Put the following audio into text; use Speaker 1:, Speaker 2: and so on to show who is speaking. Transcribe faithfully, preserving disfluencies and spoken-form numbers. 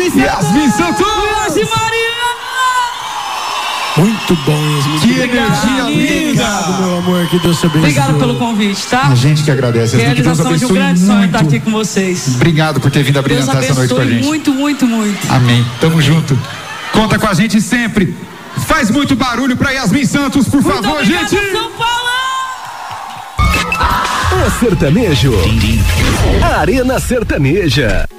Speaker 1: Yasmin Santos!
Speaker 2: Yasmin Santos!
Speaker 1: Yasmin Mariana!
Speaker 3: Muito bom, Yasmin.
Speaker 2: Que energia linda!
Speaker 3: Obrigado, meu amor, que Deus te abençoe.
Speaker 1: Obrigado pelo convite, tá?
Speaker 2: A gente que agradece. Yasmin, que Deus
Speaker 1: Realização de um
Speaker 2: abençoe
Speaker 1: grande sonho
Speaker 2: muito.
Speaker 1: estar aqui com vocês.
Speaker 2: Obrigado por ter vindo a
Speaker 1: Deus
Speaker 2: brilhantar essa noite com a
Speaker 1: abençoe
Speaker 2: gente.
Speaker 1: muito, muito, muito.
Speaker 2: Amém. Tamo junto. Conta com a gente sempre. Faz muito barulho pra Yasmin Santos, por
Speaker 1: Muito
Speaker 2: favor,
Speaker 1: obrigada,
Speaker 2: gente.
Speaker 1: São Paulo!
Speaker 4: O sertanejo. Arena Sertaneja.